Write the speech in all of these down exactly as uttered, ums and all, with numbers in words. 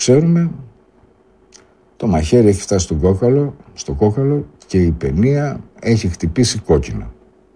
ξέρουμε, το μαχαίρι έχει φτάσει στον κόκαλο, στο κόκαλο και η παινία έχει χτυπήσει κόκκινα.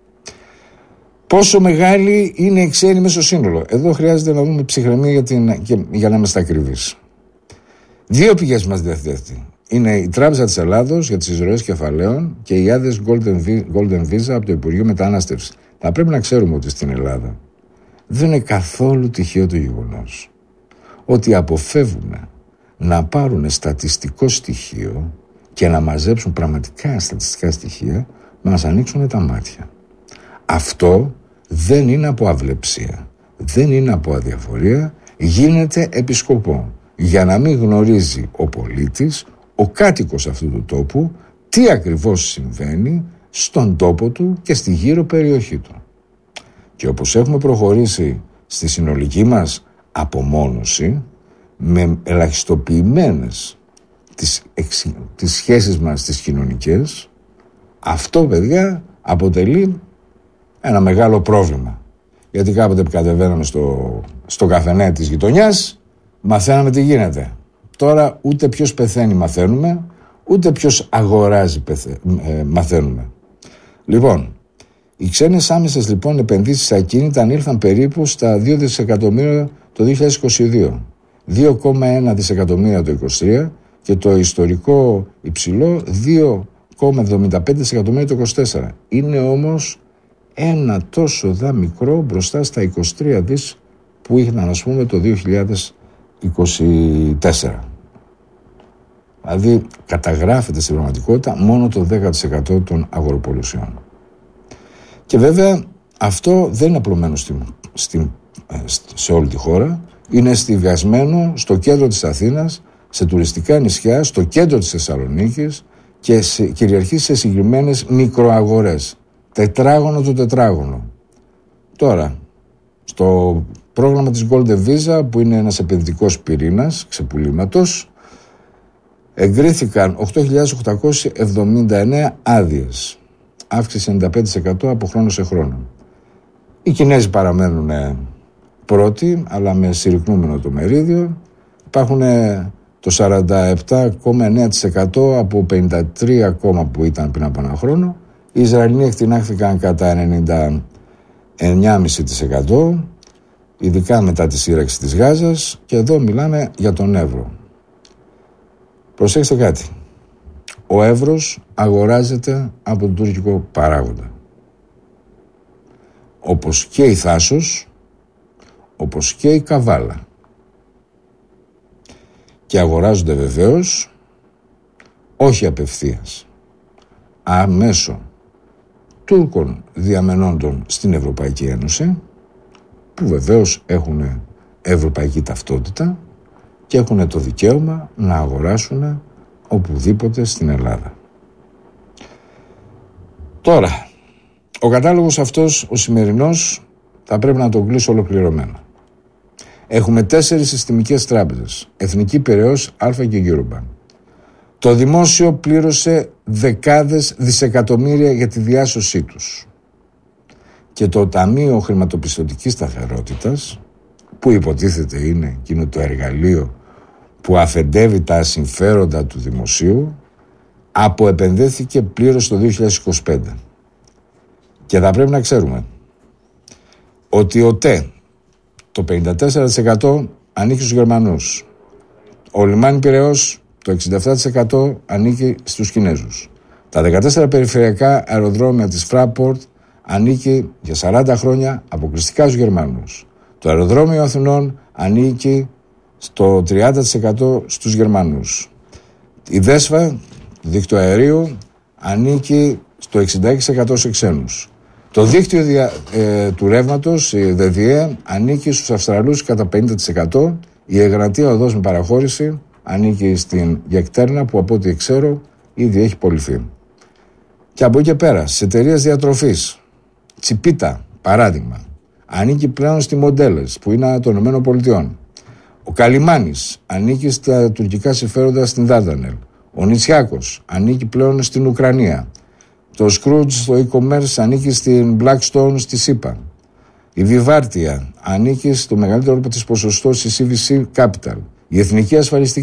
Πόσο μεγάλη είναι η ξένη μέσω σύνολο? Εδώ χρειάζεται να δούμε ψυχραιμία για, την, για να είμαστε ακριβείς. Δύο πηγές μας διαθέτει. Είναι η Τράπεζα της Ελλάδος για τις εισρωές κεφαλαίων και οι άδειες Golden, Golden Visa από το Υπουργείο Μετανάστευσης. Θα πρέπει να ξέρουμε ότι στην Ελλάδα δεν είναι καθόλου τυχαίο το γεγονός ότι αποφεύγουν να πάρουν στατιστικό στοιχείο και να μαζέψουν πραγματικά στατιστικά στοιχεία, να μας ανοίξουν τα μάτια. Αυτό δεν είναι από αυλεψία, δεν είναι από αδιαφορία, γίνεται επί σκοπό, για να μην γνωρίζει ο πολίτης, ο κάτοικος αυτού του τόπου, τι ακριβώς συμβαίνει στον τόπο του και στη γύρω περιοχή του. Και όπως έχουμε προχωρήσει στη συνολική μας απομόνωση, με ελαχιστοποιημένες τις, εξ, τις σχέσεις μας τις κοινωνικές, αυτό, παιδιά, αποτελεί ένα μεγάλο πρόβλημα. Γιατί κάποτε που κατεβαίναμε στο, στο καφενέ της γειτονιάς, μαθαίναμε τι γίνεται. Τώρα ούτε ποιος πεθαίνει μαθαίνουμε, ούτε ποιος αγοράζει πεθε, ε, μαθαίνουμε. Λοιπόν, οι ξένες άμεσες λοιπόν επενδύσεις στα ακίνητα ανήλθαν περίπου στα δύο δισεκατομμύρια το δύο χιλιάδες είκοσι δύο, δύο κόμμα ένα δισεκατομμύρια το είκοσι τρία και το ιστορικό υψηλό δύο κόμμα εβδομήντα πέντε δισεκατομμύρια το είκοσι τέσσερα. Είναι όμως ένα τόσο δα μικρό μπροστά στα είκοσι τρία δις που είχαν, ας πούμε, το δύο χιλιάδες είκοσι τέσσερα. Δηλαδή καταγράφεται στην πραγματικότητα μόνο το δέκα τοις εκατό των αγοροπολισιών. Και βέβαια αυτό δεν είναι απλωμένο στην, στην, σε όλη τη χώρα. Είναι εστιβιασμένο στο κέντρο της Αθήνας, σε τουριστικά νησιά, στο κέντρο της Θεσσαλονίκης και σε, κυριαρχεί σε συγκεκριμένες μικροαγορές. Τετράγωνο το τετράγωνο. Τώρα, στο πρόγραμμα της Golden Visa, που είναι ένας επενδυτικός πυρήνας ξεπουλήματος, εγκρίθηκαν οκτώ χιλιάδες οκτακόσιες εβδομήντα εννέα άδειες. Αύξηση ενενήντα πέντε τοις εκατό από χρόνο σε χρόνο. Οι Κινέζοι παραμένουν πρώτοι, αλλά με συρρυκνούμενο το μερίδιο. Υπάρχουν το σαράντα επτά κόμμα εννέα τοις εκατό από πενήντα τρία κόμμα τοις εκατό που ήταν πριν από ένα χρόνο. Οι Ισραηλοί εκτινάχθηκαν κατά ενενήντα εννέα κόμμα πέντε τοις εκατό, ειδικά μετά τη σύραξη της Γάζας, και εδώ μιλάμε για τον Εύρο. Προσέξτε κάτι. Ο Εύρος αγοράζεται από τον τουρκικό παράγοντα. Όπως και η Θάσος, όπως και η Καβάλα. Και αγοράζονται βεβαίως όχι απευθείας, αμέσω Τούρκων διαμενόντων στην Ευρωπαϊκή Ένωση, που βεβαίως έχουν ευρωπαϊκή ταυτότητα και έχουν το δικαίωμα να αγοράσουν οπουδήποτε στην Ελλάδα. Τώρα, ο κατάλογος αυτός, ο σημερινός, θα πρέπει να τον κλείσω ολοκληρωμένα. Έχουμε τέσσερις συστημικές τράπεζες, Εθνική Πειραιώς, Αλφα και Eurobank. Το δημόσιο πλήρωσε δεκάδες δισεκατομμύρια για τη διάσωσή τους. Και το Ταμείο Χρηματοπιστωτικής Σταθερότητας, που υποτίθεται είναι εκείνο το εργαλείο που αφεντεύει τα συμφέροντα του δημοσίου, αποεπενδύθηκε πλήρως το δύο χιλιάδες είκοσι πέντε. Και θα πρέπει να ξέρουμε ότι ο ΤΕ, το πενήντα τέσσερα τοις εκατό ανήκει στους Γερμανούς. Ο Λιμάνι Πειραιώς, το εξήντα επτά τοις εκατό ανήκει στους Κινέζους. Τα δεκατέσσερα περιφερειακά αεροδρόμια της Fraport ανήκει για σαράντα χρόνια αποκλειστικά στους Γερμανούς. Το αεροδρόμιο Αθηνών ανήκει στο τριάντα τοις εκατό στους Γερμανούς. Η ΔΕΣΦΑ, το δίκτυο αερίου, ανήκει στο εξήντα έξι τοις εκατό σε ξένους. Το δίκτυο δια, ε, του ρεύματος, η ΔΕΔΙΕ, ανήκει στους Αυστραλούς κατά πενήντα τοις εκατό. Η Εγγρατεία Οδός με παραχώρηση ανήκει στην Γεκτέρνα, που από ό,τι ξέρω ήδη έχει πωληθεί. Και από εκεί και πέρα, στις εταιρείες διατροφής, Τσιπίτα, παράδειγμα, ανήκει πλέον στη Μοντέλες, που είναι των ΗΠΑ. Ο Καλιμάνης ανήκει στα τουρκικά συμφέροντα στην Δάρδανελ. Ο Νητσιάκος ανήκει πλέον στην Ουκρανία. Το Scrooge στο e-commerce ανήκει στην Blackstone στη ΣΥΠΑ. Η Βιβάρτια ανήκει στο μεγαλύτερο της ποσοστό στη σι βι σι Capital. Η Εθνική Ασφαλιστική